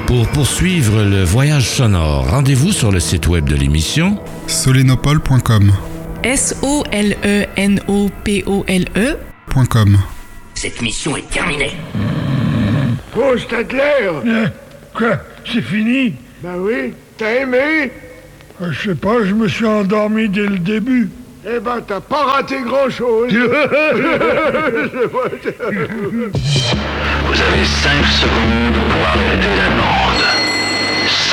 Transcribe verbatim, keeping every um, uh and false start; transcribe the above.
Pour poursuivre le voyage sonore, rendez-vous sur le site web de l'émission solenopole point com. S O L E N O P O L E .com. Cette mission est terminée. Oh, Stadler! Euh, quoi? C'est fini? Ben oui, t'as aimé? Euh, je sais pas, je me suis endormi dès le début. Eh ben, t'as pas raté grand-chose. Vous avez cinq secondes pour arrêter la mort.